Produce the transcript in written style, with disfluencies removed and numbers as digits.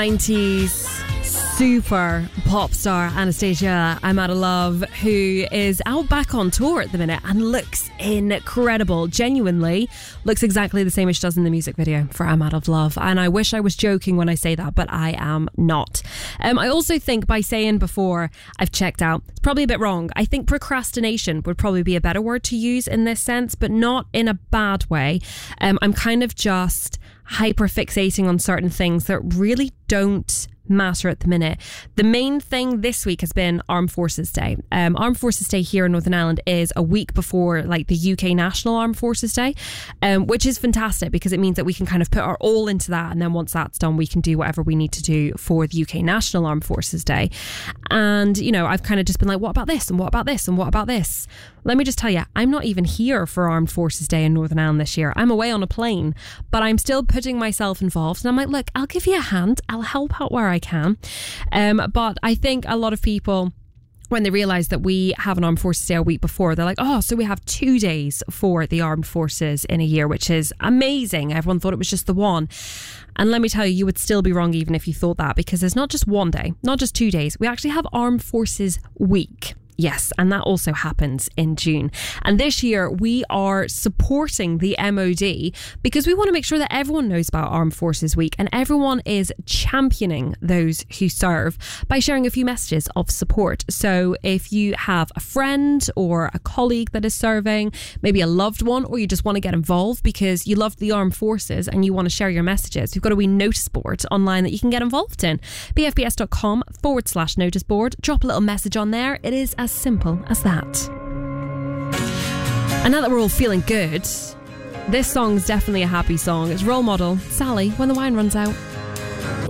90s super pop star Anastacia, I'm Out of Love, who is out back on tour at the minute and looks incredible. Genuinely looks exactly the same as she does in the music video for I'm Out of Love. And I wish I was joking when I say that, but I am not. I also think by saying before I've checked out, it's probably a bit wrong. I think procrastination would probably be a better word to use in this sense, but not in a bad way. I'm kind of just hyper fixating on certain things that really don't matter at the minute. The main thing this week has been Armed Forces Day. Armed Forces Day here in Northern Ireland is a week before like the UK National Armed Forces Day, which is fantastic because it means that we can kind of put our all into that, and then once that's done we can do whatever we need to do for the UK National Armed Forces Day. And you know, I've kind of just been like, what about this and what about this and what about this? Let me just tell you, I'm not even here for Armed Forces Day in Northern Ireland this year. I'm away on a plane, but I'm still putting myself involved. And I'm like, look, I'll give you a hand. I'll help out where I can. But I think a lot of people, when they realise that we have an Armed Forces Day a week before, they're like, oh, so we have 2 days for the Armed Forces in a year, which is amazing. Everyone thought it was just the one. And let me tell you, you would still be wrong even if you thought that, because there's not just one day, not just 2 days. We actually have Armed Forces Week. Yes, and that also happens in June. And this year we are supporting the MOD because we want to make sure that everyone knows about Armed Forces Week, and everyone is championing those who serve by sharing a few messages of support. So if you have a friend or a colleague that is serving, maybe a loved one, or you just want to get involved because you love the Armed Forces and you want to share your messages, we've got a wee notice board online that you can get involved in. bfbs.com/notice board. Drop a little message on there. It is as simple as that. And now that we're all feeling good, this song's definitely a happy song. It's Role Model, Sally, When the Wine Runs Out.